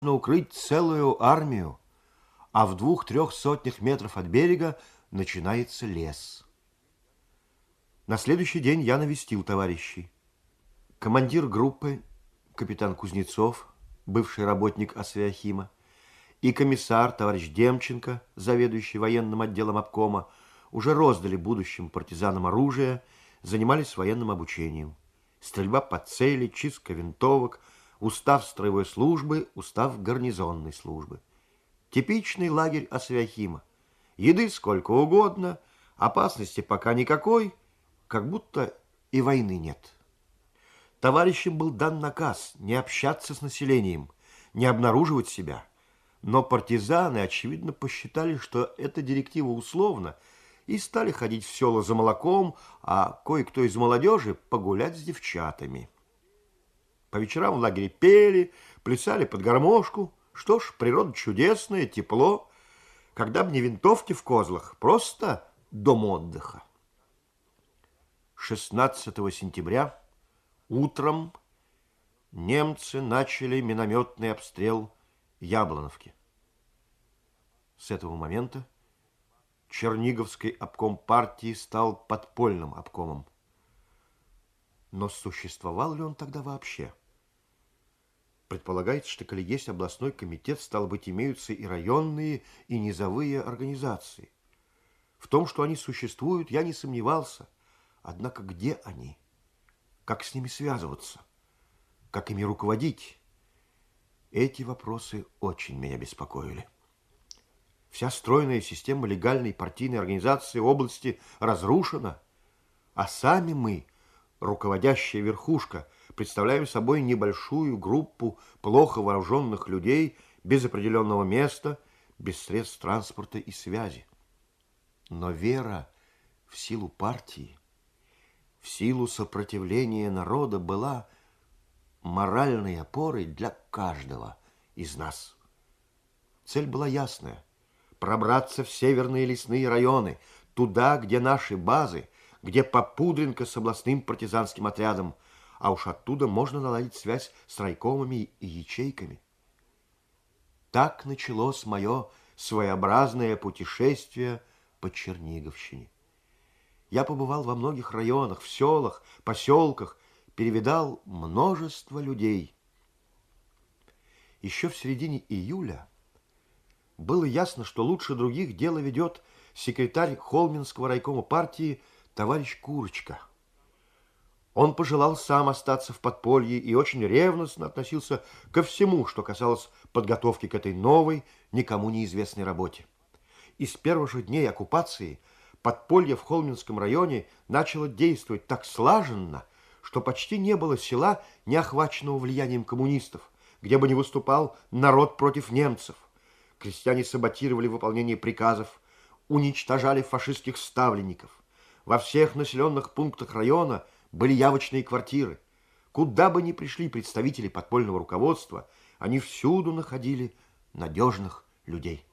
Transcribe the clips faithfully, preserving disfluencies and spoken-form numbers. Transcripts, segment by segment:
укрыть целую армию, а в двух-трех сотнях метров от берега начинается лес. На следующий день я навестил товарищей. Командир группы, капитан Кузнецов, бывший работник Асвеохима, и комиссар, товарищ Демченко, заведующий военным отделом обкома, уже роздали будущим партизанам оружие, занимались военным обучением. Стрельба по цели, чистка винтовок, устав строевой службы, устав гарнизонной службы. Типичный лагерь Асвеохима. Еды сколько угодно, опасности пока никакой, как будто и войны нет. Товарищам был дан наказ не общаться с населением, не обнаруживать себя. Но партизаны, очевидно, посчитали, что эта директива условна, и стали ходить в села за молоком, а кое-кто из молодежи погулять с девчатами. По вечерам в лагере пели, плясали под гармошку. Что ж, природа чудесная, тепло. Когда б не винтовки в козлах, просто дом отдыха. шестнадцатого сентября утром немцы начали минометный обстрел Яблоновки. С этого момента Черниговский обком партии стал подпольным обкомом. Но существовал ли он тогда вообще? Предполагается, что, коли есть областной комитет, стало быть, имеются и районные, и низовые организации. В том, что они существуют, я не сомневался. Однако где они? Как с ними связываться? Как ими руководить? Эти вопросы очень меня беспокоили. Вся стройная система легальной партийной организации области разрушена, а сами мы, руководящая верхушка, представляем собой небольшую группу плохо вооруженных людей без определенного места, без средств транспорта и связи. Но вера в силу партии, в силу сопротивления народа была моральной опорой для каждого из нас. Цель была ясная – пробраться в северные лесные районы, туда, где наши базы, где Попудренко с областным партизанским отрядом, а уж оттуда можно наладить связь с райкомами и ячейками. Так началось мое своеобразное путешествие по Черниговщине. Я побывал во многих районах, в селах, поселках, перевидал множество людей. Еще в середине июля было ясно, что лучше других дело ведет секретарь Холминского райкома партии товарищ Курочка. Он пожелал сам остаться в подполье и очень ревностно относился ко всему, что касалось подготовки к этой новой, никому неизвестной работе. И с первых же дней оккупации подполье в Холминском районе начало действовать так слаженно, что почти не было села, не охваченного влиянием коммунистов, где бы не выступал народ против немцев. Крестьяне саботировали выполнение приказов, уничтожали фашистских ставленников. Во всех населенных пунктах района были явочные квартиры. Куда бы ни пришли представители подпольного руководства, они всюду находили надежных людей.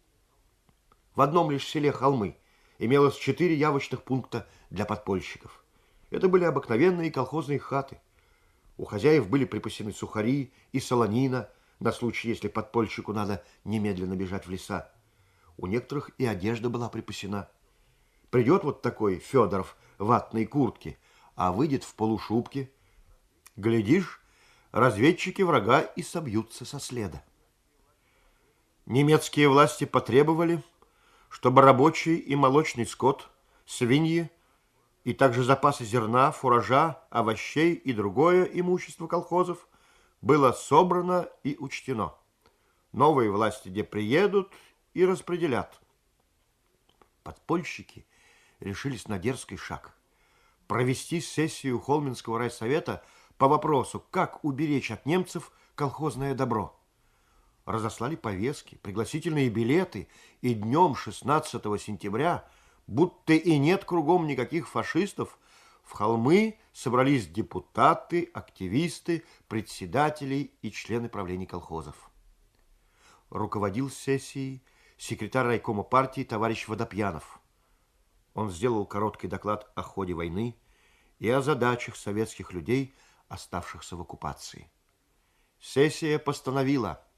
В одном лишь селе Холмы имелось четыре явочных пункта для подпольщиков. Это были обыкновенные колхозные хаты. У хозяев были припасены сухари и солонина на случай, если подпольщику надо немедленно бежать в леса. У некоторых и одежда была припасена. Придет вот такой Федоров в ватной куртке, а выйдет в полушубке. Глядишь, разведчики врага и собьются со следа. Немецкие власти потребовали, чтобы рабочий и молочный скот, свиньи, и также запасы зерна, фуража, овощей и другое имущество колхозов было собрано и учтено. Новые власти где приедут и распределят. Подпольщики решились на дерзкий шаг – провести сессию Холминского райсовета по вопросу, как уберечь от немцев колхозное добро. Разослали повестки, пригласительные билеты, и днем шестнадцатого сентября, будто и нет кругом никаких фашистов, в Холмы собрались депутаты, активисты, председатели и члены правлений колхозов. Руководил сессией секретарь райкома партии товарищ Водопьянов. Он сделал короткий доклад о ходе войны и о задачах советских людей, оставшихся в оккупации. Сессия постановила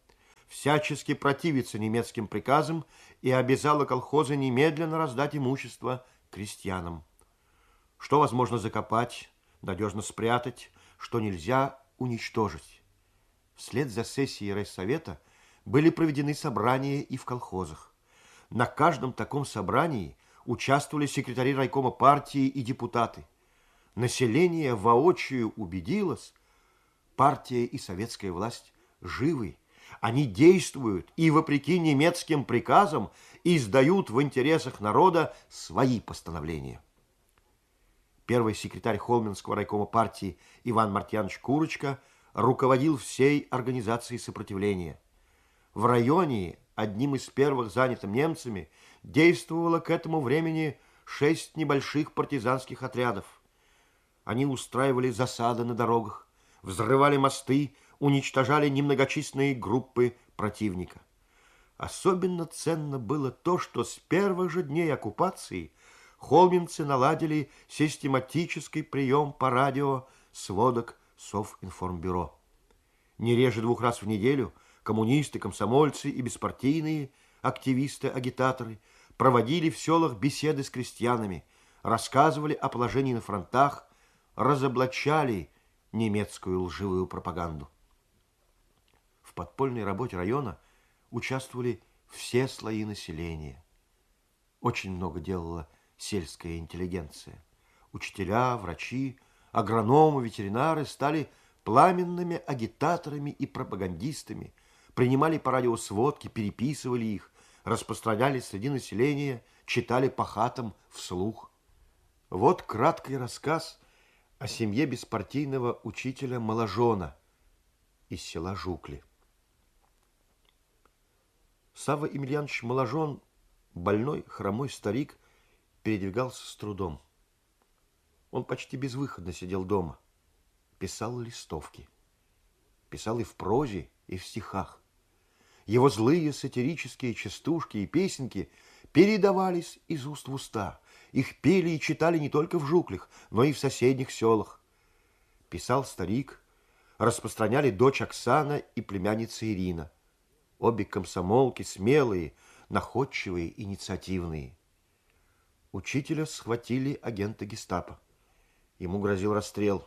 всячески противиться немецким приказам и обязала колхозы немедленно раздать имущество крестьянам. Что возможно закопать, надежно спрятать, что нельзя уничтожить. Вслед за сессией райсовета были проведены собрания и в колхозах. На каждом таком собрании участвовали секретари райкома партии и депутаты. Население воочию убедилось, партия и советская власть живы. Они действуют и, вопреки немецким приказам, издают в интересах народа свои постановления. Первый секретарь Холменского райкома партии Иван Мартьянович Курочка руководил всей организацией сопротивления. В районе, одним из первых занятым немцами, действовало к этому времени шесть небольших партизанских отрядов. Они устраивали засады на дорогах, взрывали мосты, уничтожали немногочисленные группы противника. Особенно ценно было то, что с первых же дней оккупации холминцы наладили систематический прием по радио сводок Совинформбюро. Не реже двух раз в неделю коммунисты, комсомольцы и беспартийные активисты-агитаторы проводили в селах беседы с крестьянами, рассказывали о положении на фронтах, разоблачали немецкую лживую пропаганду. В подпольной работе района участвовали все слои населения. Очень много делала сельская интеллигенция. Учителя, врачи, агрономы, ветеринары стали пламенными агитаторами и пропагандистами, принимали по радио сводки, переписывали их, распространяли среди населения, читали по хатам вслух. Вот краткий рассказ о семье беспартийного учителя Моложона из села Жукли. Савва Емельянович Моложон, больной, хромой старик, передвигался с трудом. Он почти безвыходно сидел дома, писал листовки. Писал и в прозе, и в стихах. Его злые сатирические частушки и песенки передавались из уст в уста. Их пели и читали не только в Жуклях, но и в соседних селах. Писал старик, распространяли дочь Оксана и племянница Ирина. Обе комсомолки смелые, находчивые, инициативные. Учителя схватили агенты гестапо. Ему грозил расстрел.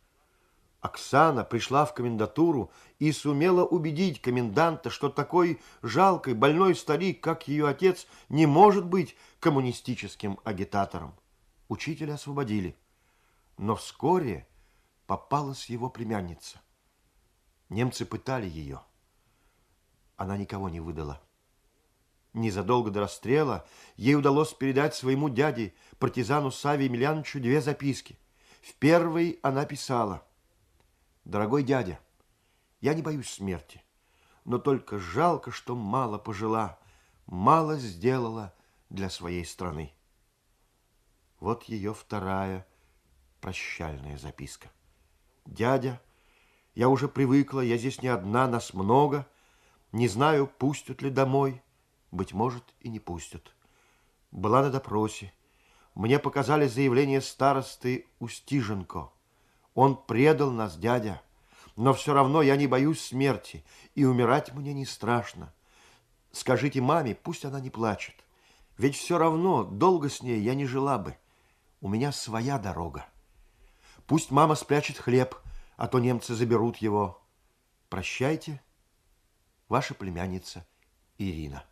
Оксана пришла в комендатуру и сумела убедить коменданта, что такой жалкий, больной старик, как ее отец, не может быть коммунистическим агитатором. Учителя освободили. Но вскоре попалась его племянница. Немцы пытали ее. Она никого не выдала. Незадолго до расстрела ей удалось передать своему дяде, партизану Савве Емельяновичу, две записки. В первой она писала: «Дорогой дядя, я не боюсь смерти, но только жалко, что мало пожила, мало сделала для своей страны». Вот ее вторая прощальная записка. «Дядя, я уже привыкла, я здесь не одна, нас много, не знаю, пустят ли домой, быть может, и не пустят. Была на допросе. Мне показали заявление старосты Устиженко. Он предал нас, дядя, но все равно я не боюсь смерти, и умирать мне не страшно. Скажите маме, пусть она не плачет, ведь все равно долго с ней я не жила бы. У меня своя дорога. Пусть мама спрячет хлеб, а то немцы заберут его. Прощайте, ваша племянница Ирина».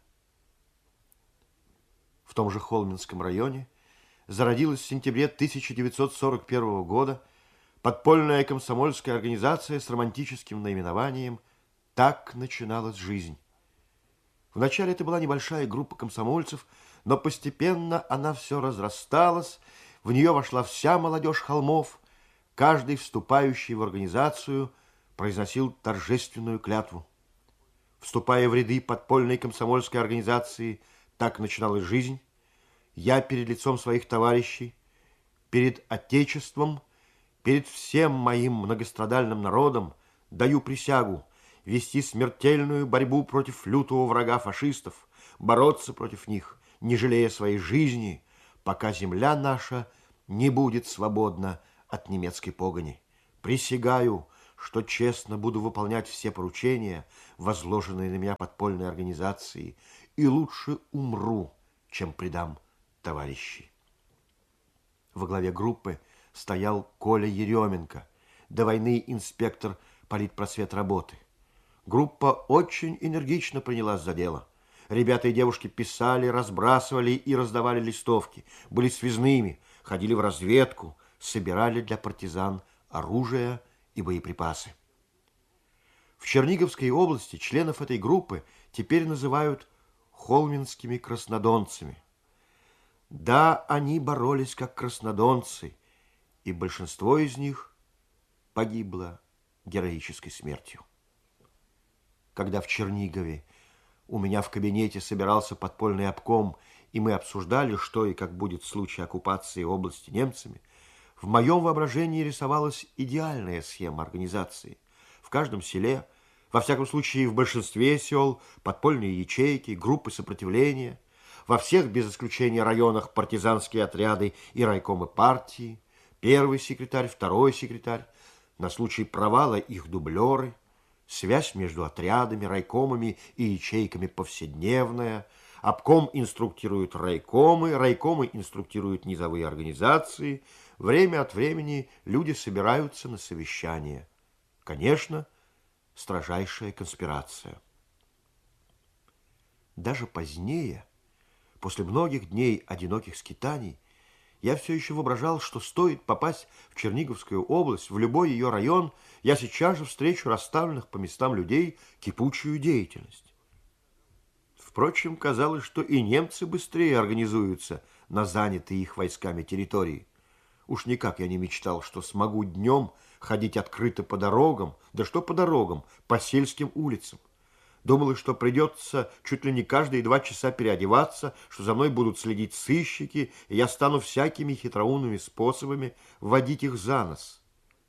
В том же Холменском районе зародилась в сентябре тысяча девятьсот сорок первого года подпольная комсомольская организация с романтическим наименованием «Так начиналась жизнь». Вначале это была небольшая группа комсомольцев, но постепенно она все разрасталась, в нее вошла вся молодежь холмов. Каждый, вступающий в организацию, произносил торжественную клятву. Вступая в ряды подпольной комсомольской организации «Так начиналась жизнь», я перед лицом своих товарищей, перед Отечеством, перед всем моим многострадальным народом даю присягу вести смертельную борьбу против лютого врага фашистов, бороться против них, не жалея своей жизни, пока земля наша не будет свободна от немецкой погони. Присягаю, что честно буду выполнять все поручения, возложенные на меня подпольной организацией, и лучше умру, чем предам товарищей. Во главе группы стоял Коля Еременко, до войны инспектор политпросветработы. Группа очень энергично принялась за дело. Ребята и девушки писали, разбрасывали и раздавали листовки, были связными, ходили в разведку, собирали для партизан оружие и боеприпасы. В Черниговской области членов этой группы теперь называют холминскими краснодонцами. Да, они боролись как краснодонцы, и большинство из них погибло героической смертью. Когда в Чернигове у меня в кабинете собирался подпольный обком, и мы обсуждали, что и как будет в случае оккупации области немцами, в моем воображении рисовалась идеальная схема организации. В каждом селе, во всяком случае в большинстве сел, подпольные ячейки, группы сопротивления, во всех без исключения районах партизанские отряды и райкомы партии, первый секретарь, второй секретарь, на случай провала их дублеры, связь между отрядами, райкомами и ячейками повседневная, обком инструктирует райкомы, райкомы инструктируют низовые организации, время от времени люди собираются на совещания. Конечно, строжайшая конспирация. Даже позднее, после многих дней одиноких скитаний, я все еще воображал, что стоит попасть в Черниговскую область, в любой ее район, я сейчас же встречу расставленных по местам людей кипучую деятельность. Впрочем, казалось, что и немцы быстрее организуются на занятой их войсками территории. Уж никак я не мечтал, что смогу днем ходить открыто по дорогам, да что по дорогам, по сельским улицам. Думал, что придется чуть ли не каждые два часа переодеваться, что за мной будут следить сыщики, и я стану всякими хитроумными способами вводить их за нос.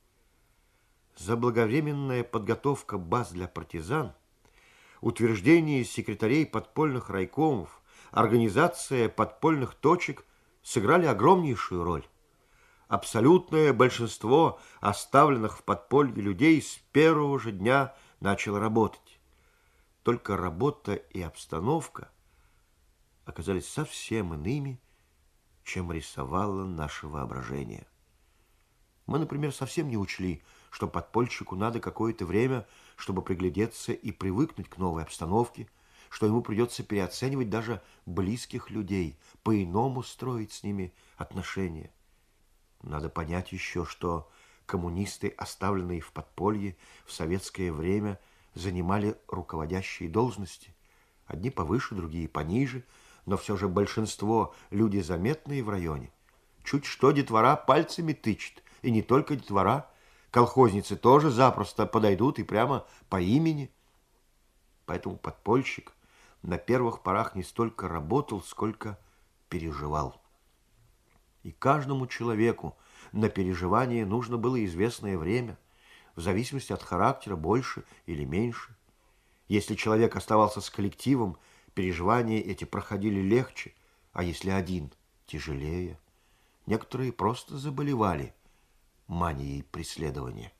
Заблаговременная подготовка баз для партизан, утверждение секретарей подпольных райкомов, организация подпольных точек сыграли огромнейшую роль. Абсолютное большинство оставленных в подполье людей с первого же дня начало работать. Только работа и обстановка оказались совсем иными, чем рисовало наше воображение. Мы, например, совсем не учли, что подпольщику надо какое-то время, чтобы приглядеться и привыкнуть к новой обстановке, что ему придется переоценивать даже близких людей, по-иному строить с ними отношения. Надо понять еще, что коммунисты, оставленные в подполье в советское время, занимали руководящие должности. Одни повыше, другие пониже, но все же большинство люди заметные в районе. Чуть что детвора пальцами тычет, и не только детвора, колхозницы тоже запросто подойдут и прямо по имени. Поэтому подпольщик на первых порах не столько работал, сколько переживал. И каждому человеку на переживание нужно было известное время, в зависимости от характера, больше или меньше. Если человек оставался с коллективом, переживания эти проходили легче, а если один – тяжелее. Некоторые просто заболевали манией преследования.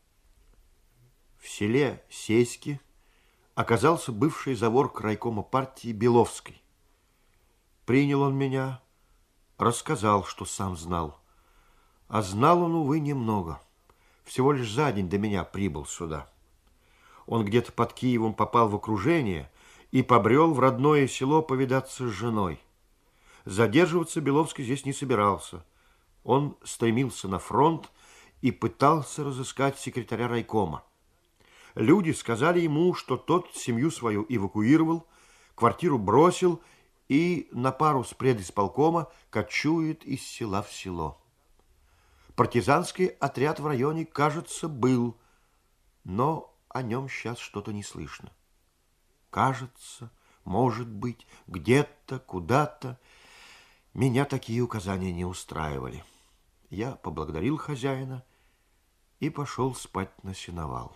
В селе Сеськи оказался бывший заворк райкома партии Беловской. Принял он меня, рассказал, что сам знал. А знал он, увы, немного. Всего лишь за день до меня прибыл сюда. Он где-то под Киевом попал в окружение и побрел в родное село повидаться с женой. Задерживаться Беловский здесь не собирался. Он стремился на фронт и пытался разыскать секретаря райкома. Люди сказали ему, что тот семью свою эвакуировал, квартиру бросил и на пару с предисполкома кочует из села в село. Партизанский отряд в районе, кажется, был, но о нем сейчас что-то не слышно. Кажется, может быть, где-то, куда-то. Меня такие указания не устраивали. Я поблагодарил хозяина и пошел спать на сеновал.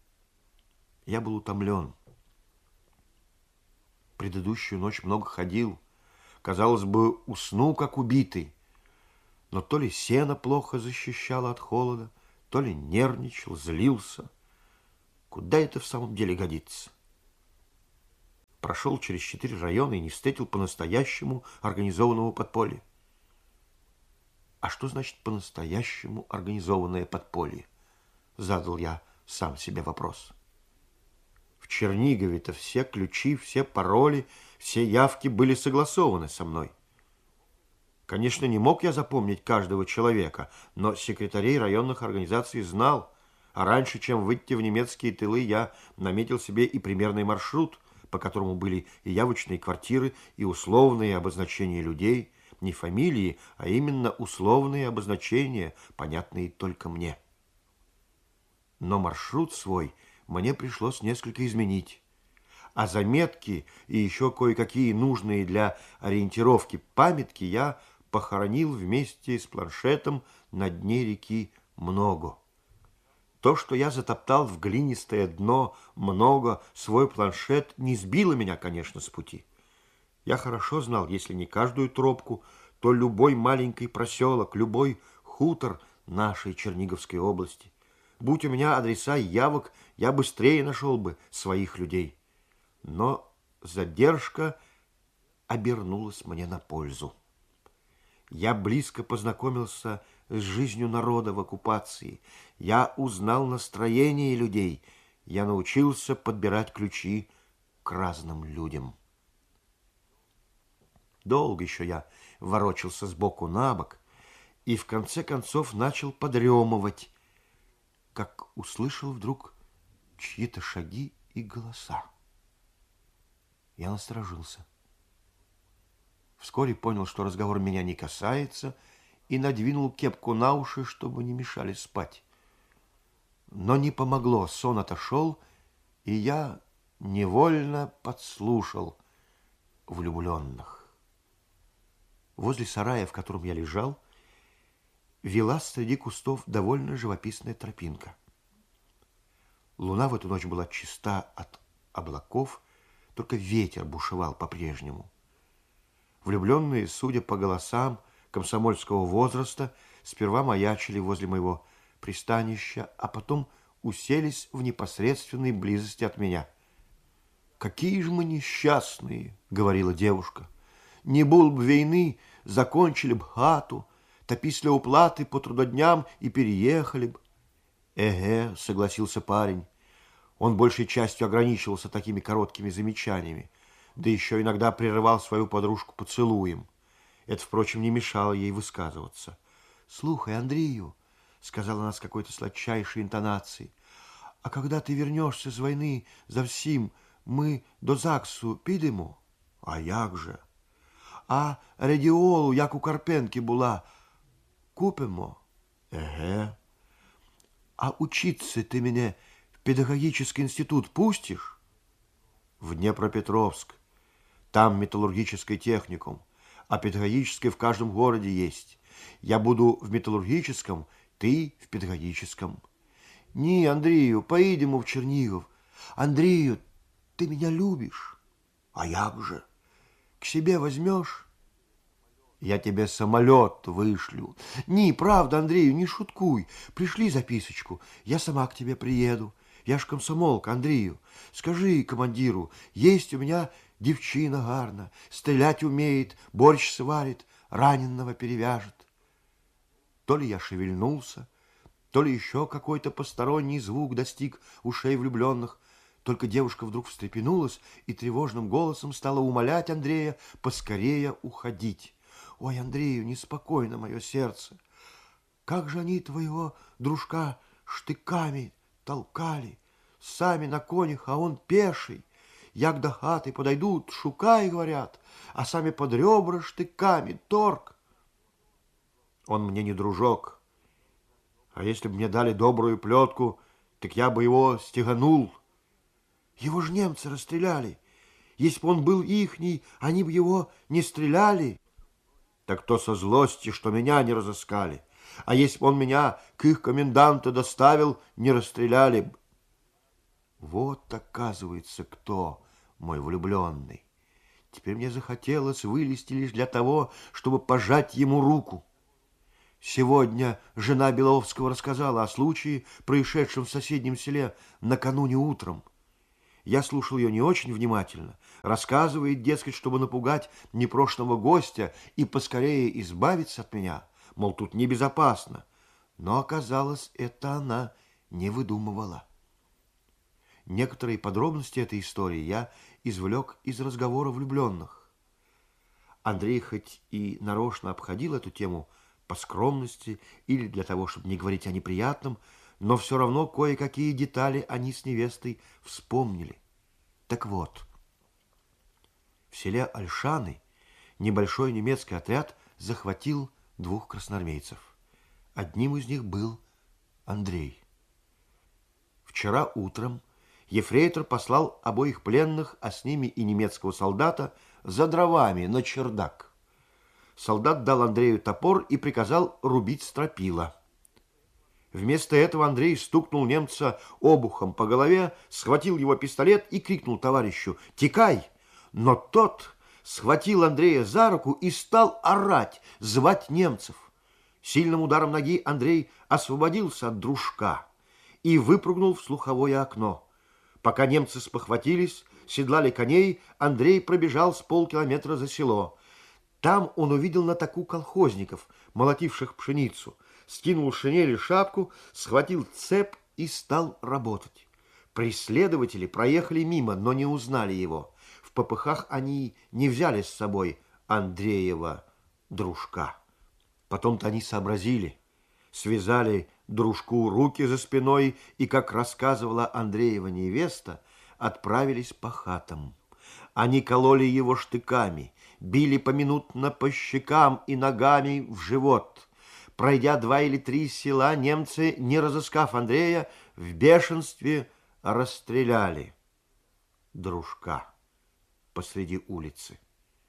Я был утомлен. Предыдущую ночь много ходил. Казалось бы, усну, как убитый. Но то ли сено плохо защищало от холода, то ли нервничал, злился. Куда это в самом деле годится? Прошел через четыре района и не встретил по-настоящему организованного подполья. А что значит по-настоящему организованное подполье? Задал я сам себе вопрос. В Чернигове-то все ключи, все пароли, все явки были согласованы со мной. Конечно, не мог я запомнить каждого человека, но секретарей районных организаций знал, а раньше, чем выйти в немецкие тылы, я наметил себе и примерный маршрут, по которому были и явочные квартиры, и условные обозначения людей, не фамилии, а именно условные обозначения, понятные только мне. Но маршрут свой мне пришлось несколько изменить, а заметки и еще кое-какие нужные для ориентировки памятки я похоронил вместе с планшетом на дне реки Много. То, что я затоптал в глинистое дно Много свой планшет, не сбило меня, конечно, с пути. Я хорошо знал, если не каждую тропку, то любой маленький проселок, любой хутор нашей Черниговской области. Будь у меня адреса явок, я быстрее нашел бы своих людей. Но задержка обернулась мне на пользу. Я близко познакомился с жизнью народа в оккупации. Я узнал настроение людей. Я научился подбирать ключи к разным людям. Долго еще я ворочался сбоку на бок и в конце концов начал подремывать, как услышал вдруг чьи-то шаги и голоса. Я насторожился. Вскоре понял, что разговор меня не касается, и надвинул кепку на уши, чтобы не мешали спать. Но не помогло, сон отошел, и я невольно подслушал влюбленных. Возле сарая, в котором я лежал, вела среди кустов довольно живописная тропинка. Луна в эту ночь была чиста от облаков, только ветер бушевал по-прежнему. Влюбленные, судя по голосам комсомольского возраста, сперва маячили возле моего пристанища, а потом уселись в непосредственной близости от меня. «Какие же мы несчастные!» — говорила девушка. «Не было бы войны, закончили бы хату, та після уплаты по трудодням и переехали бы». «Эге», — согласился парень. Он большей частью ограничивался такими короткими замечаниями, да еще иногда прерывал свою подружку поцелуем. Это, впрочем, не мешало ей высказываться. «Слухай, Андрею», — сказала она с какой-то сладчайшей интонацией, «а когда ты вернешься с войны за всім, мы до ЗАГСу підемо?» «А як же?» «А радіолу, як у Карпенки була, купимо?» «Еге». «А учиться ты меня в педагогический институт пустишь?» «В Днепропетровск. Там металлургический техникум, а педагогический в каждом городе есть. Я буду в металлургическом, ты в педагогическом». «Не, Андрею, поедем в Чернигов. Андрею, ты меня любишь?» «А як же? К себе возьмешь?» «Я тебе самолет вышлю». «Не, правда, Андрею, не шуткуй. Пришли записочку, я сама к тебе приеду. Я ж комсомолка, Андрею. Скажи командиру, есть у меня девчина гарна, стрелять умеет, борщ сварит, раненого перевяжет». То ли я шевельнулся, то ли еще какой-то посторонний звук достиг ушей влюбленных. Только девушка вдруг встрепенулась и тревожным голосом стала умолять Андрея поскорее уходить. «Ой, Андрею, неспокойно мое сердце. Как же они твоего дружка штыками толкали, сами на конях, а он пеший. Як до хаты подойдут, шукай, говорят, а сами под ребра штыками, торг». «Он мне не дружок, а если бы мне дали добрую плетку, так я бы его стеганул». «Его ж немцы расстреляли. Если бы он был ихний, они бы его не стреляли». «Так то со злости, что меня не разыскали. А если бы он меня к их коменданту доставил, не расстреляли бы». Вот, оказывается, кто мой влюбленный. Теперь мне захотелось вылезти лишь для того, чтобы пожать ему руку. Сегодня жена Беловского рассказала о случае, происшедшем в соседнем селе накануне утром. Я слушал ее не очень внимательно. Рассказывает, дескать, чтобы напугать непрошенного гостя и поскорее избавиться от меня. Мол, тут небезопасно. Но оказалось, это она не выдумывала. Некоторые подробности этой истории я извлек из разговора влюбленных. Андрей хоть и нарочно обходил эту тему по скромности или для того, чтобы не говорить о неприятном, но все равно кое-какие детали они с невестой вспомнили. Так вот, в селе Ольшаны небольшой немецкий отряд захватил двух красноармейцев. Одним из них был Андрей. Вчера утром ефрейтор послал обоих пленных, а с ними и немецкого солдата, за дровами на чердак. Солдат дал Андрею топор и приказал рубить стропила. Вместо этого Андрей стукнул немца обухом по голове, схватил его пистолет и крикнул товарищу: «Текай!» Но тот схватил Андрея за руку и стал орать, звать немцев. Сильным ударом ноги Андрей освободился от дружка и выпрыгнул в слуховое окно. Пока немцы спохватились, седлали коней, Андрей пробежал с полкилометра за село. Там он увидел на таку колхозников, молотивших пшеницу, скинул шинель и шапку, схватил цеп и стал работать. Преследователи проехали мимо, но не узнали его. В попыхах они не взяли с собой Андреева дружка. Потом-то они сообразили, связали дружку руки за спиной и, как рассказывала Андреева невеста, отправились по хатам. Они кололи его штыками, били поминутно по щекам и ногами в живот. Пройдя два или три села, немцы, не разыскав Андрея, в бешенстве расстреляли дружка посреди улицы.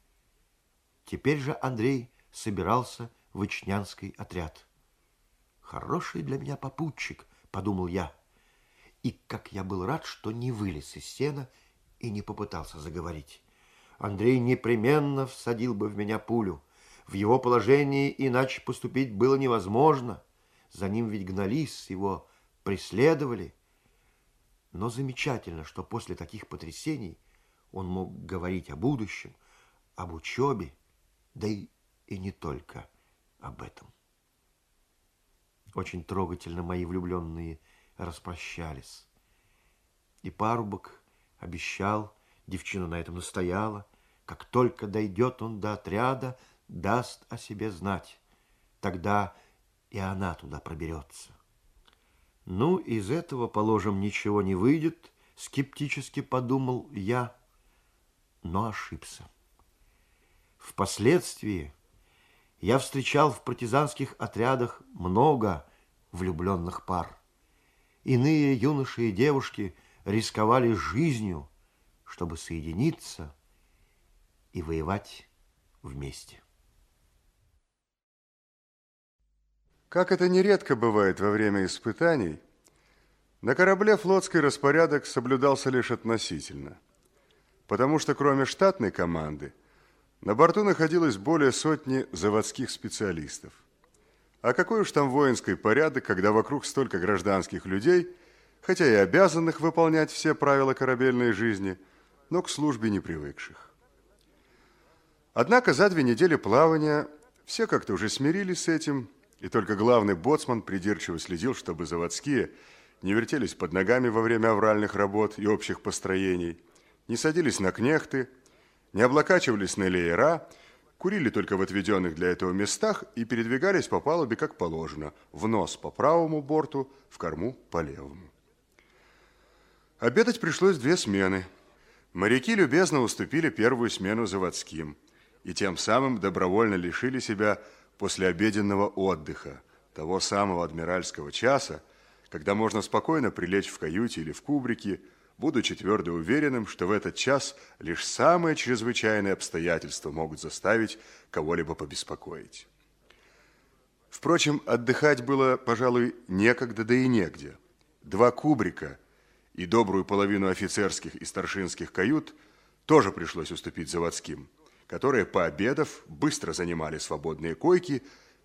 Теперь же Андрей собирался в ичнянский отряд. «Хороший для меня попутчик», — подумал я. И как я был рад, что не вылез из сена и не попытался заговорить. Андрей непременно всадил бы в меня пулю. В его положении иначе поступить было невозможно. За ним ведь гнались, его преследовали. Но замечательно, что после таких потрясений он мог говорить о будущем, об учебе, да и, и не только об этом. Очень трогательно мои влюбленные распрощались. И парубок обещал, девчина на этом настояла, как только дойдет он до отряда, даст о себе знать. Тогда и она туда проберется. Ну, из этого, положим, ничего не выйдет, скептически подумал я, но ошибся. Впоследствии я встречал в партизанских отрядах много влюбленных пар. Иные юноши и девушки рисковали жизнью, чтобы соединиться и воевать вместе. Как это нередко бывает во время испытаний, на корабле флотский распорядок соблюдался лишь относительно, потому что кроме штатной команды на борту находилось более сотни заводских специалистов. А какой уж там воинский порядок, когда вокруг столько гражданских людей, хотя и обязанных выполнять все правила корабельной жизни, но к службе не привыкших. Однако за две недели плавания все как-то уже смирились с этим, и только главный боцман придирчиво следил, чтобы заводские не вертелись под ногами во время авральных работ и общих построений, не садились на кнехты, не облокачивались на леера, курили только в отведенных для этого местах и передвигались по палубе как положено, в нос по правому борту, в корму по левому. Обедать пришлось две смены. Моряки любезно уступили первую смену заводским и тем самым добровольно лишили себя послеобеденного отдыха, того самого адмиральского часа, когда можно спокойно прилечь в каюте или в кубрике, будучи твердо уверенным, что в этот час лишь самые чрезвычайные обстоятельства могут заставить кого-либо побеспокоить. Впрочем, отдыхать было, пожалуй, некогда, да и негде. Два кубрика и добрую половину офицерских и старшинских кают тоже пришлось уступить заводским, которые, пообедав, быстро занимали свободные койки,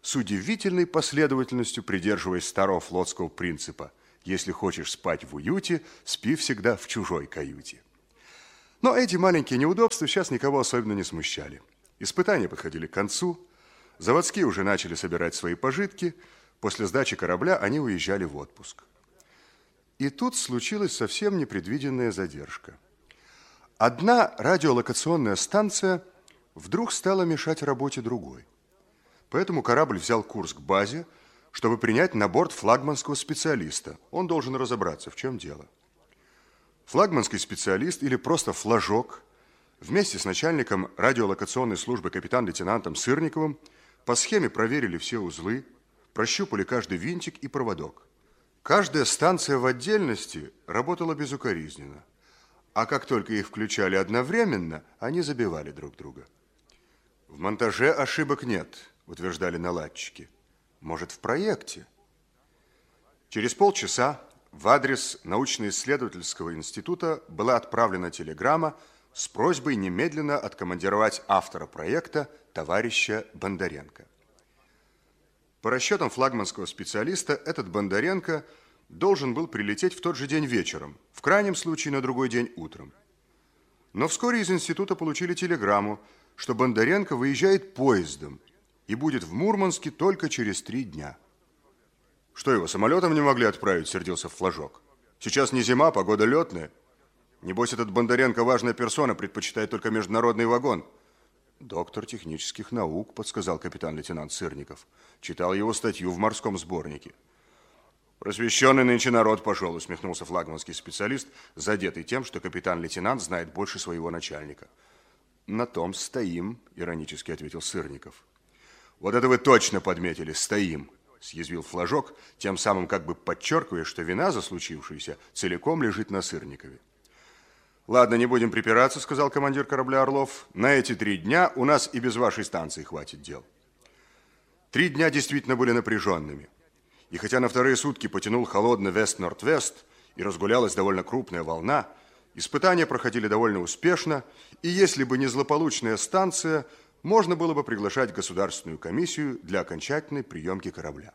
с удивительной последовательностью придерживаясь старого флотского принципа: если хочешь спать в уюте, спи всегда в чужой каюте. Но эти маленькие неудобства сейчас никого особенно не смущали. Испытания подходили к концу, заводские уже начали собирать свои пожитки, после сдачи корабля они уезжали в отпуск. И тут случилась совсем непредвиденная задержка. Одна радиолокационная станция вдруг стала мешать работе другой. Поэтому корабль взял курс к базе, чтобы принять на борт флагманского специалиста. Он должен разобраться, в чем дело. Флагманский специалист, или просто флажок, вместе с начальником радиолокационной службы капитан-лейтенантом Сырниковым по схеме проверили все узлы, прощупали каждый винтик и проводок. Каждая станция в отдельности работала безукоризненно, а как только их включали одновременно, они забивали друг друга. В монтаже ошибок нет, утверждали наладчики. Может, в проекте? Через полчаса в адрес научно-исследовательского института была отправлена телеграмма с просьбой немедленно откомандировать автора проекта, товарища Бондаренко. По расчетам флагманского специалиста, этот Бондаренко должен был прилететь в тот же день вечером, в крайнем случае на другой день утром. Но вскоре из института получили телеграмму, что Бондаренко выезжает поездом и будет в Мурманске только через три дня. Что, его самолетом не могли отправить, сердился флажок. Сейчас не зима, погода летная. Небось, этот Бондаренко важная персона, предпочитает только международный вагон. Доктор технических наук, подсказал капитан-лейтенант Сырников. Читал его статью в морском сборнике. Просвещенный нынче народ пошел, усмехнулся флагманский специалист, задетый тем, что капитан-лейтенант знает больше своего начальника. На том стоим, иронически ответил Сырников. Вот это вы точно подметили, стоим, съязвил флажок, тем самым как бы подчеркивая, что вина за случившееся целиком лежит на Сырникове. Ладно, не будем припираться, сказал командир корабля Орлов. На эти три дня у нас и без вашей станции хватит дел. Три дня действительно были напряженными. И хотя на вторые сутки потянул холодный вест-норд-вест и разгулялась довольно крупная волна, испытания проходили довольно успешно, и если бы не злополучная станция, можно было бы приглашать государственную комиссию для окончательной приемки корабля.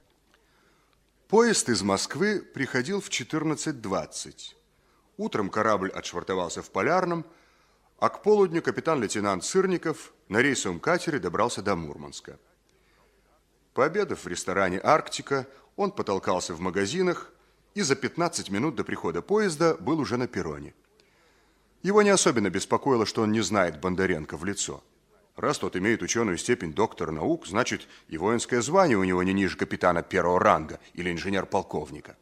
Поезд из Москвы приходил в четырнадцать двадцать. Утром корабль отшвартовался в Полярном, а к полудню капитан-лейтенант Сырников на рейсовом катере добрался до Мурманска. Пообедав в ресторане «Арктика», он потолкался в магазинах и за пятнадцать минут до прихода поезда был уже на перроне. Его не особенно беспокоило, что он не знает Бондаренко в лицо. Раз тот имеет ученую степень доктора наук, значит, и воинское звание у него не ниже капитана первого ранга или инженер-полковника.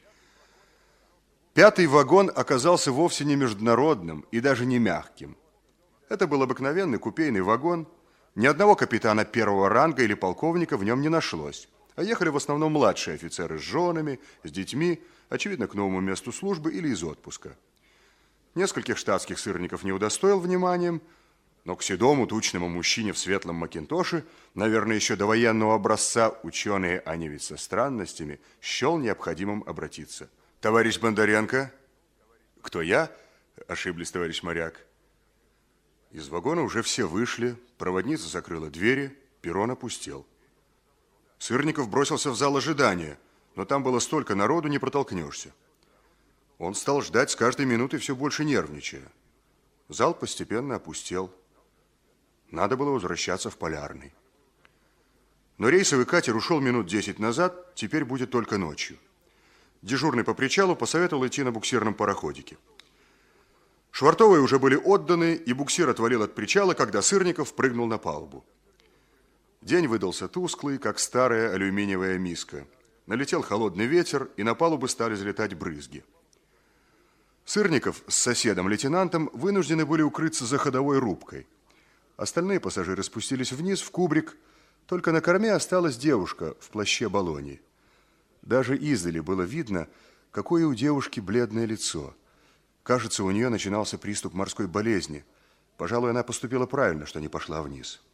Пятый вагон оказался вовсе не международным и даже не мягким. Это был обыкновенный купейный вагон. Ни одного капитана первого ранга или полковника в нем не нашлось, а ехали в основном младшие офицеры с женами, с детьми, очевидно, к новому месту службы или из отпуска. Нескольких штатских Сырников не удостоил вниманием, но к седому тучному мужчине в светлом макинтоше, наверное, еще до военного образца, ученые, они ведь со странностями, счел необходимым обратиться. «Товарищ Бондаренко?» «Кто я?» – ошиблись, товарищ моряк. Из вагона уже все вышли, проводница закрыла двери, перрон опустел. Сырников бросился в зал ожидания, но там было столько народу, не протолкнешься. Он стал ждать с каждой минутой все больше нервничая. Зал постепенно опустел. Надо было возвращаться в Полярный. Но рейсовый катер ушел минут десять назад, теперь будет только ночью. Дежурный по причалу посоветовал идти на буксирном пароходике. Швартовые уже были отданы, и буксир отвалил от причала, когда Сырников прыгнул на палубу. День выдался тусклый, как старая алюминиевая миска. Налетел холодный ветер, и на палубу стали залетать брызги. Сырников с соседом-лейтенантом вынуждены были укрыться за ходовой рубкой. Остальные пассажиры спустились вниз, в кубрик. Только на корме осталась девушка в плаще баллоне. Даже издали было видно, какое у девушки бледное лицо. Кажется, у нее начинался приступ морской болезни. Пожалуй, она поступила правильно, что не пошла вниз.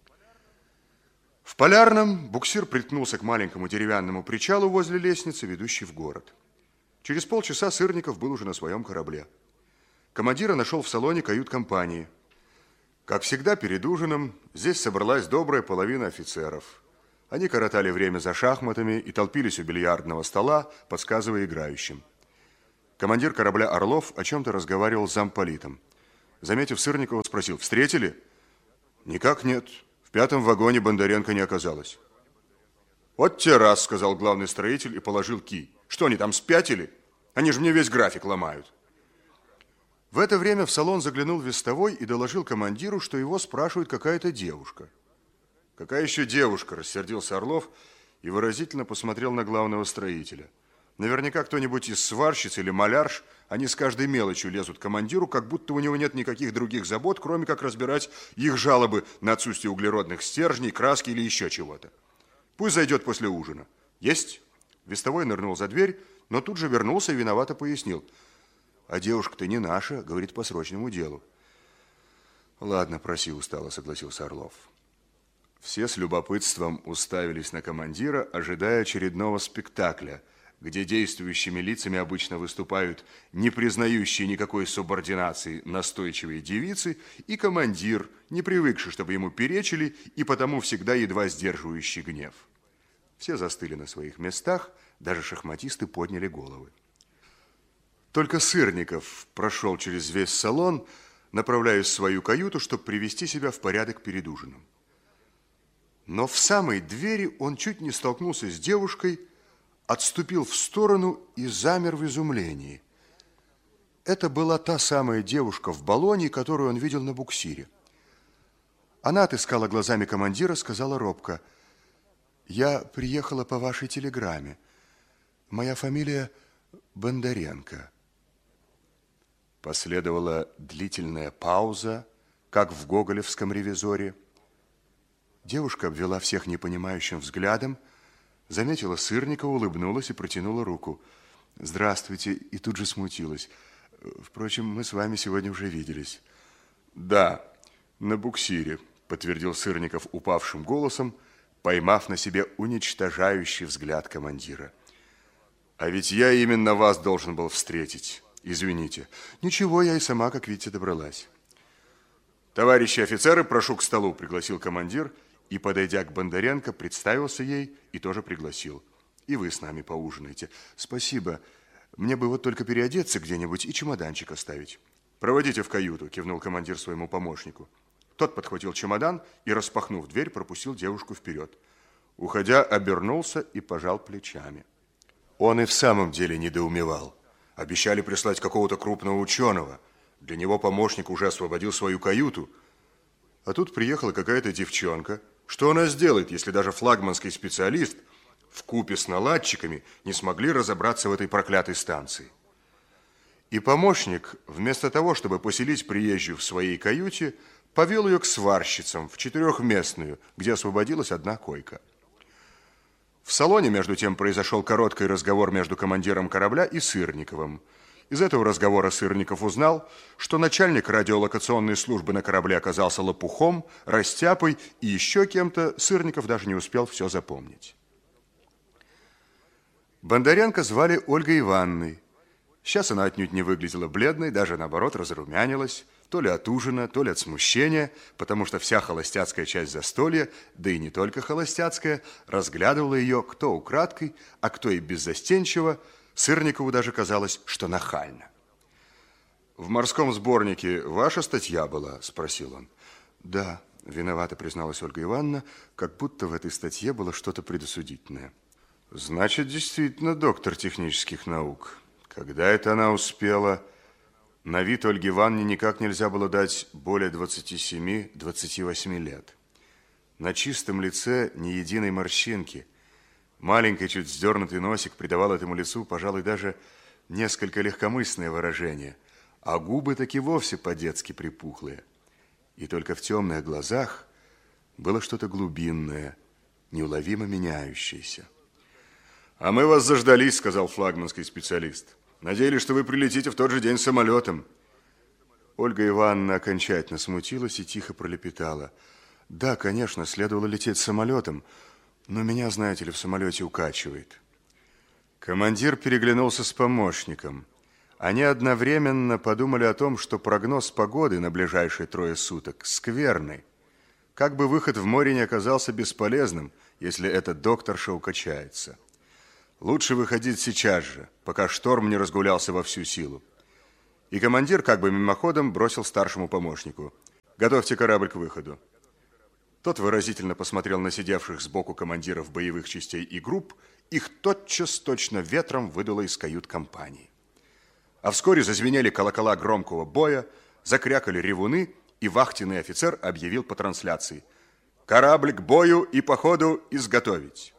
В Полярном буксир приткнулся к маленькому деревянному причалу возле лестницы, ведущей в город. Через полчаса Сырников был уже на своем корабле. Командира нашел в салоне кают-компании. Как всегда, перед ужином здесь собралась добрая половина офицеров. Они коротали время за шахматами и толпились у бильярдного стола, подсказывая играющим. Командир корабля «Орлов» о чем-то разговаривал с замполитом. Заметив Сырникова, спросил: «Встретили?» «Никак нет. В пятом вагоне Бондаренко не оказалось». «Вот те раз», — сказал главный строитель и положил кий. «Что, они там спятили? Они же мне весь график ломают». В это время в салон заглянул вестовой и доложил командиру, что его спрашивает какая-то девушка. «Какая еще девушка?» – рассердился Орлов и выразительно посмотрел на главного строителя. Наверняка кто-нибудь из сварщиц или малярш, они с каждой мелочью лезут к командиру, как будто у него нет никаких других забот, кроме как разбирать их жалобы на отсутствие углеродных стержней, краски или еще чего-то. Пусть зайдет после ужина. Есть? Вестовой нырнул за дверь, но тут же вернулся и виновато пояснил. «А девушка-то не наша, говорит, по срочному делу». «Ладно, проси, устало», согласился Орлов. Все с любопытством уставились на командира, ожидая очередного спектакля, где действующими лицами обычно выступают не признающие никакой субординации настойчивые девицы и командир, не привыкший, чтобы ему перечили, и потому всегда едва сдерживающий гнев. Все застыли на своих местах, даже шахматисты подняли головы. Только Сырников прошел через весь салон, направляясь в свою каюту, чтобы привести себя в порядок перед ужином. Но в самой двери он чуть не столкнулся с девушкой, отступил в сторону и замер в изумлении. Это была та самая девушка в баллоне, которую он видел на буксире. Она отыскала глазами командира, сказала робко: «Я приехала по вашей телеграмме. Моя фамилия Бондаренко». Последовала длительная пауза, как в гоголевском «Ревизоре». Девушка обвела всех непонимающим взглядом, заметила Сырникова, улыбнулась и протянула руку. «Здравствуйте», и тут же смутилась. «Впрочем, мы с вами сегодня уже виделись». «Да, на буксире», подтвердил Сырников упавшим голосом, поймав на себе уничтожающий взгляд командира. «А ведь я именно вас должен был встретить. Извините». «Ничего, я и сама, как видите, добралась». «Товарищи офицеры, прошу к столу», пригласил командир, и, подойдя к Бондаренко, представился ей и тоже пригласил. «И вы с нами поужинаете». «Спасибо. Мне бы вот только переодеться где-нибудь и чемоданчик оставить». «Проводите в каюту», кивнул командир своему помощнику. Тот подхватил чемодан и, распахнув дверь, пропустил девушку вперед. Уходя, обернулся и пожал плечами. Он и в самом деле недоумевал. Обещали прислать какого-то крупного ученого. Для него помощник уже освободил свою каюту. А тут приехала какая-то девчонка. Что она сделает, если даже флагманский специалист вкупе с наладчиками не смогли разобраться в этой проклятой станции? И помощник, вместо того, чтобы поселить приезжую в своей каюте, повел ее к сварщицам в четырехместную, где освободилась одна койка. В салоне, между тем, произошел короткий разговор между командиром корабля и Сырниковым. Из этого разговора Сырников узнал, что начальник радиолокационной службы на корабле оказался лопухом, растяпой и еще кем-то. Сырников даже не успел все запомнить. Бондаренко звали Ольгой Ивановной. Сейчас она отнюдь не выглядела бледной, даже наоборот разрумянилась, то ли от ужина, то ли от смущения, потому что вся холостяцкая часть застолья, да и не только холостяцкая, разглядывала ее кто украдкой, а кто и беззастенчиво. Сырникову даже казалось, что нахально. «В морском сборнике ваша статья была?» – спросил он. «Да», – виновато призналась Ольга Ивановна, как будто в этой статье было что-то предосудительное. «Значит, действительно доктор технических наук. Когда это она успела?» На вид Ольге Ивановне никак нельзя было дать более двадцати семи - двадцати восьми лет. На чистом лице ни единой морщинки. Маленький, чуть вздернутый носик придавал этому лицу, пожалуй, даже несколько легкомысленное выражение, а губы таки вовсе по-детски припухлые. И только в темных глазах было что-то глубинное, неуловимо меняющееся. «А мы вас заждались», — сказал флагманский специалист. «Надеялись, что вы прилетите в тот же день самолетом». Ольга Ивановна окончательно смутилась и тихо пролепетала. «Да, конечно, следовало лететь самолетом, но меня, знаете ли, в самолете укачивает». Командир переглянулся с помощником. Они одновременно подумали о том, что прогноз погоды на ближайшие трое суток скверный. Как бы выход в море не оказался бесполезным, если эта докторша укачается. Лучше выходить сейчас же, пока шторм не разгулялся во всю силу. И командир как бы мимоходом бросил старшему помощнику: «Готовьте корабль к выходу». Тот выразительно посмотрел на сидевших сбоку командиров боевых частей и групп. Их тотчас точно ветром выдуло из кают-компании. А вскоре зазвенели колокола громкого боя, закрякали ревуны, и вахтенный офицер объявил по трансляции: «Корабль к бою и по ходу изготовить».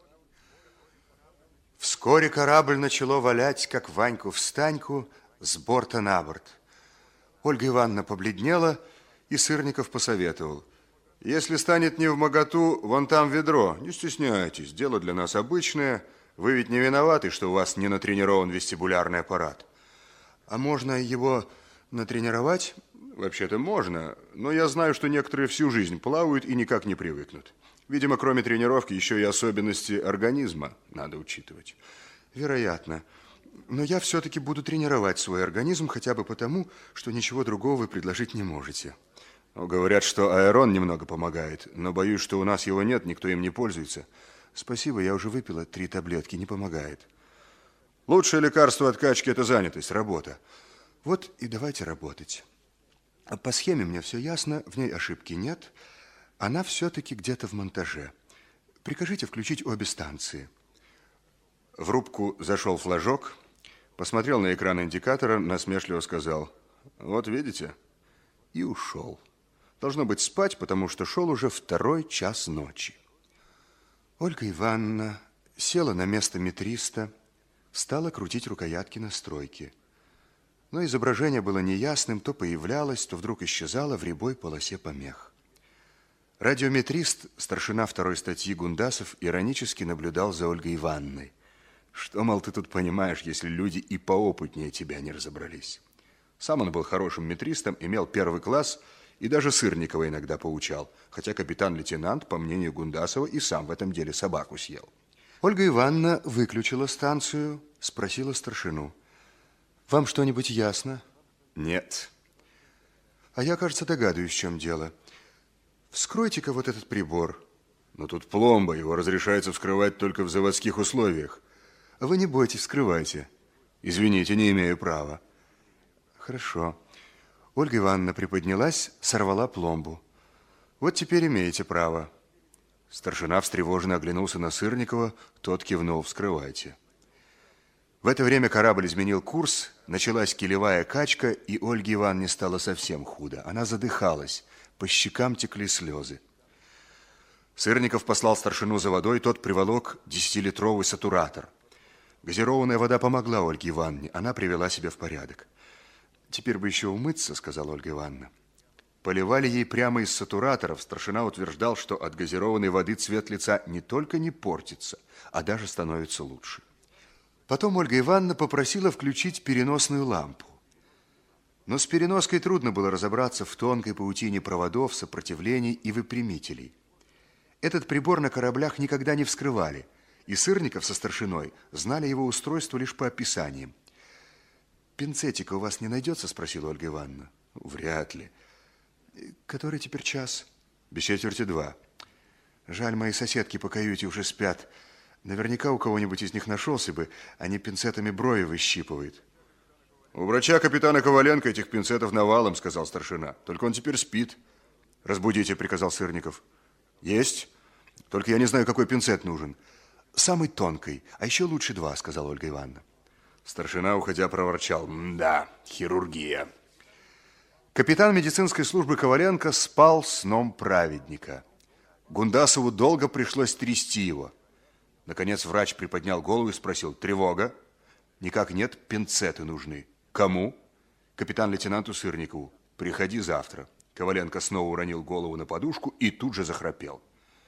Вскоре корабль начало валять, как Ваньку-встаньку, с борта на борт. Ольга Ивановна побледнела, и Сырников посоветовал: «Если станет невмоготу, вон там ведро, не стесняйтесь, дело для нас обычное. Вы ведь не виноваты, что у вас не натренирован вестибулярный аппарат». «А можно его натренировать?» «Вообще-то можно, но я знаю, что некоторые всю жизнь плавают и никак не привыкнут. Видимо, кроме тренировки, еще и особенности организма надо учитывать». «Вероятно. Но я все-таки буду тренировать свой организм, хотя бы потому, что ничего другого вы предложить не можете». Ну, говорят, что аэрон немного помогает, но боюсь, что у нас его нет, никто им не пользуется. «Спасибо, я уже выпила три таблетки, не помогает». «Лучшее лекарство от качки – это занятость, работа». «Вот и давайте работать. По схеме мне все ясно, в ней ошибки нет. Она все-таки где-то в монтаже. Прикажите включить обе станции». В рубку зашел флажок, посмотрел на экран индикатора, насмешливо сказал: «Вот видите?» И ушел. Должно быть, спать, потому что шел уже второй час ночи. Ольга Ивановна села на место метриста, стала крутить рукоятки настройки. Но изображение было неясным, то появлялось, то вдруг исчезало в рябой полосе помех. Радиометрист, старшина второй статьи Гундасов, иронически наблюдал за Ольгой Ивановной. «Что, мол, ты тут понимаешь, если люди и поопытнее тебя не разобрались?» Сам он был хорошим метристом, имел первый класс и даже Сырникова иногда поучал, хотя капитан-лейтенант, по мнению Гундасова, и сам в этом деле собаку съел. Ольга Ивановна выключила станцию, спросила старшину: «Вам что-нибудь ясно?» «Нет». «А я, кажется, догадываюсь, в чем дело. Вскройте-ка вот этот прибор». «Но тут пломба, его разрешается вскрывать только в заводских условиях». «Вы не бойтесь, вскрывайте». «Извините, не имею права». «Хорошо». Ольга Ивановна приподнялась, сорвала пломбу. «Вот теперь имеете право». Старшина встревоженно оглянулся на Сырникова, тот кивнул: «Вскрывайте». В это время корабль изменил курс, началась килевая качка, и Ольге Ивановне стало совсем худо. Она задыхалась, по щекам текли слезы. Сырников послал старшину за водой, тот приволок десятилитровый сатуратор. Газированная вода помогла Ольге Ивановне, она привела себя в порядок. «Теперь бы еще умыться», — сказала Ольга Ивановна. Поливали ей прямо из сатураторов. Старшина утверждал, что от газированной воды цвет лица не только не портится, а даже становится лучше. Потом Ольга Ивановна попросила включить переносную лампу. Но с переноской трудно было разобраться в тонкой паутине проводов, сопротивлений и выпрямителей. Этот прибор на кораблях никогда не вскрывали, и Сырников со старшиной знали его устройство лишь по описаниям. «Пинцетика у вас не найдется?» – спросила Ольга Ивановна. «Вряд ли». «Который теперь час?» «Без четверти два». «Жаль, мои соседки по каюте уже спят. Наверняка у кого-нибудь из них нашелся бы, они пинцетами брови выщипывают». «У врача капитана Коваленко этих пинцетов навалом», – сказал старшина. «Только он теперь спит». «Разбудите», – приказал Сырников. «Есть. Только я не знаю, какой пинцет нужен». «Самый тонкий, а еще лучше два», – сказала Ольга Ивановна. Старшина, уходя, проворчал: «Да, хирургия». Капитан медицинской службы Коваленко спал сном праведника. Гундасову долго пришлось трясти его. Наконец врач приподнял голову и спросил: «Тревога?» «Никак нет, пинцеты нужны». «Кому?» «Капитан-лейтенанту Сырникову». «Приходи завтра». Коваленко снова уронил голову на подушку и тут же захрапел.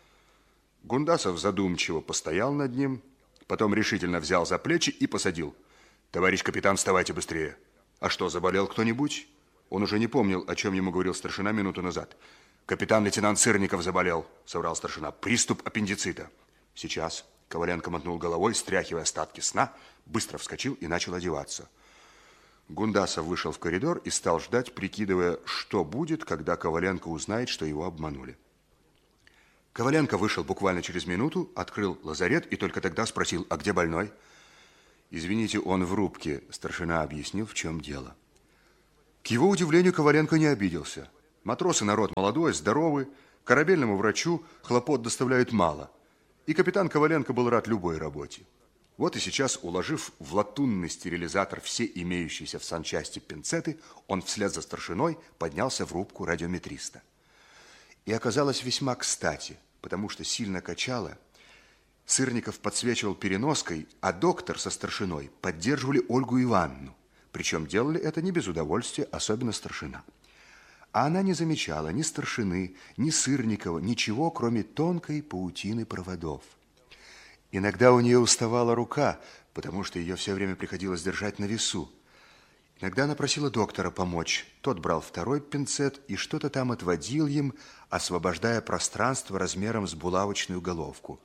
Гундасов задумчиво постоял над ним, потом решительно взял за плечи и посадил. «Товарищ капитан, вставайте быстрее». «А что, заболел кто-нибудь?» Он уже не помнил, о чем ему говорил старшина минуту назад. «Капитан-лейтенант Сырников заболел», — соврал старшина. «Приступ аппендицита». «Сейчас». Коваленко мотнул головой, стряхивая остатки сна, быстро вскочил и начал одеваться. Гундасов вышел в коридор и стал ждать, прикидывая, что будет, когда Коваленко узнает, что его обманули. Коваленко вышел буквально через минуту, открыл лазарет и только тогда спросил: а где больной? Извините, он в рубке. Старшина объяснил, в чем дело. К его удивлению, Коваленко не обиделся. Матросы народ молодой, здоровый, корабельному врачу хлопот доставляют мало. И капитан Коваленко был рад любой работе. Вот и сейчас, уложив в латунный стерилизатор все имеющиеся в санчасти пинцеты, он вслед за старшиной поднялся в рубку радиометриста. И оказалось весьма кстати, потому что сильно качало. Сырников подсвечивал переноской, а доктор со старшиной поддерживали Ольгу Ивановну. Причем делали это не без удовольствия, особенно старшина. А она не замечала ни старшины, ни Сырникова, ничего, кроме тонкой паутины проводов. Иногда у нее уставала рука, потому что ее все время приходилось держать на весу. Иногда она просила доктора помочь. Тот брал второй пинцет и что-то там отводил им, освобождая пространство размером с булавочную головку.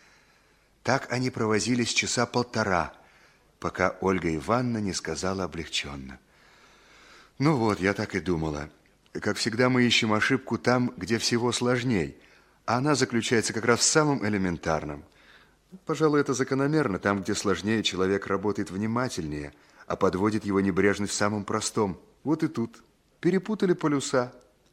Так они провозились часа полтора, пока Ольга Ивановна не сказала облегченно: ну вот, я так и думала. Как всегда, мы ищем ошибку там, где всего сложней, а она заключается как раз в самом элементарном. Пожалуй, это закономерно. Там, где сложнее, человек работает внимательнее, а подводит его небрежность в самом простом. Вот и тут. Перепутали полюса.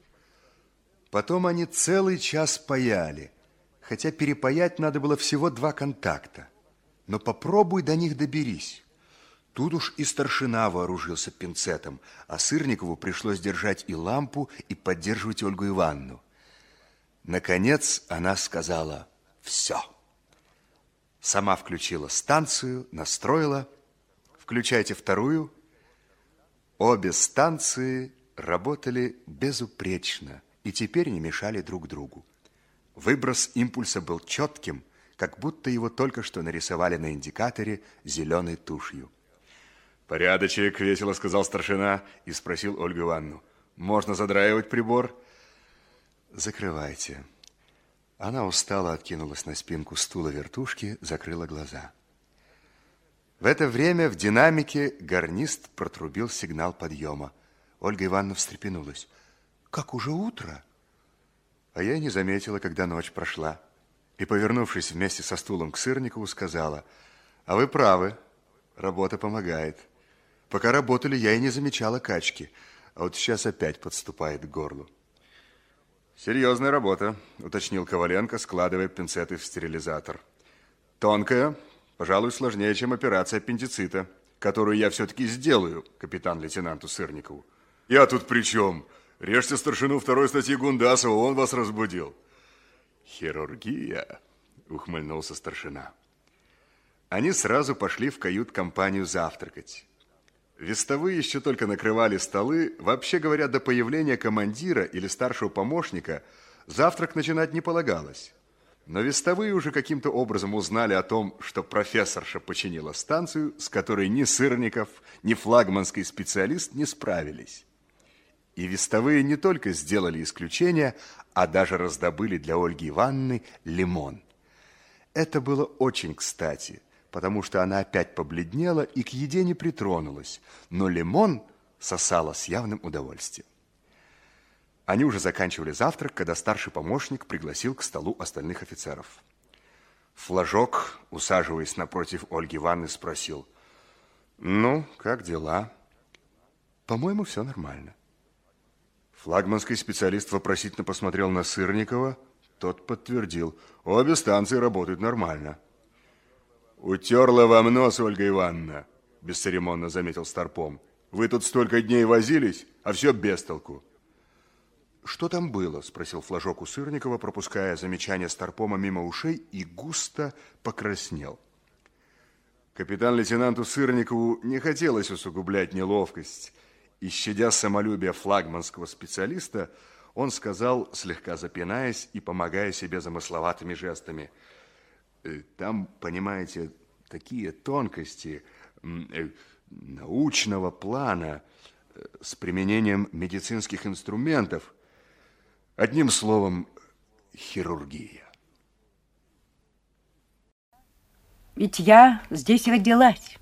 Потом они целый час паяли, хотя перепаять надо было всего два контакта. Но попробуй до них доберись. Тут уж и старшина вооружился пинцетом, а Сырникову пришлось держать и лампу, и поддерживать Ольгу Ивановну. Наконец она сказала: все. Сама включила станцию, настроила. Включайте вторую. Обе станции работали безупречно и теперь не мешали друг другу. Выброс импульса был четким, как будто его только что нарисовали на индикаторе зеленой тушью. «Порядочек», — весело сказал старшина и спросил Ольгу Ивановну: «можно задраивать прибор?» «Закрывайте». Она устало откинулась на спинку стула вертушки, закрыла глаза. В это время в динамике гарнист протрубил сигнал подъема. Ольга Ивановна встрепенулась. «Как уже утро?» А я и не заметила, когда ночь прошла. И, повернувшись вместе со стулом к Сырникову, сказала: «А вы правы, работа помогает. Пока работали, я и не замечала качки, а вот сейчас опять подступает к горлу». «Серьезная работа», — уточнил Коваленко, складывая пинцеты в стерилизатор. «Тонкая, пожалуй, сложнее, чем операция аппендицита, которую я все-таки сделаю капитан-лейтенанту Сырникову». «Я тут при чем? Режьте старшину второй статьи Гундасова, он вас разбудил». «Хирургия», — ухмыльнулся старшина. Они сразу пошли в кают-компанию завтракать. Вестовые еще только накрывали столы. Вообще говоря, до появления командира или старшего помощника завтрак начинать не полагалось. Но вестовые уже каким-то образом узнали о том, что профессорша починила станцию, с которой ни Сырников, ни флагманский специалист не справились. И вестовые не только сделали исключение, а даже раздобыли для Ольги Ивановны лимон. Это было очень кстати, потому что она опять побледнела и к еде не притронулась, но лимон сосала с явным удовольствием. Они уже заканчивали завтрак, когда старший помощник пригласил к столу остальных офицеров. Флажок, усаживаясь напротив Ольги Ивановны, спросил: «Ну, как дела?» «По-моему, все нормально». Флагманский специалист вопросительно посмотрел на Сырникова. Тот подтвердил: «Обе станции работают нормально». «Утерла вам нос, Ольга Ивановна», – бесцеремонно заметил старпом. «Вы тут столько дней возились, а все без толку». «Что там было?» – спросил Флажок у Сырникова, пропуская замечание старпома мимо ушей, и густо покраснел. Капитан-лейтенанту Сырникову не хотелось усугублять неловкость, и, щадя самолюбие флагманского специалиста, он сказал, слегка запинаясь и помогая себе замысловатыми жестами: «Там, понимаете, такие тонкости э, научного плана э, с применением медицинских инструментов. Одним словом, хирургия». Ведь я здесь родилась.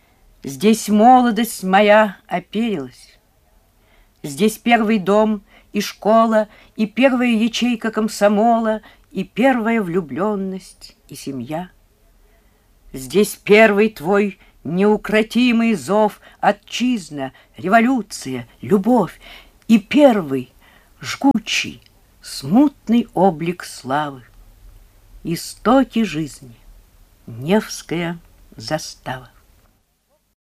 Здесь молодость моя оперилась. Здесь первый дом и школа, и первая ячейка комсомола, и первая влюбленность, и семья. Здесь первый твой неукротимый зов, отчизна, революция, любовь, и первый жгучий, смутный облик славы, истоки жизни, Невская застава.